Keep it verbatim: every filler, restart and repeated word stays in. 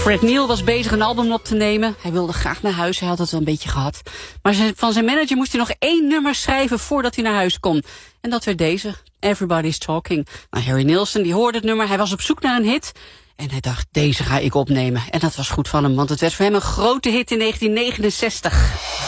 Fred Neil was bezig een album op te nemen. Hij wilde graag naar huis, hij had het wel een beetje gehad. Maar van zijn manager moest hij nog één nummer schrijven voordat hij naar huis kon. En dat werd deze, Everybody's Talking. Nou, Harry Nilsson die hoorde het nummer, hij was op zoek naar een hit. En hij dacht, deze ga ik opnemen. En dat was goed van hem, want het werd voor hem een grote hit in negentien negenenzestig.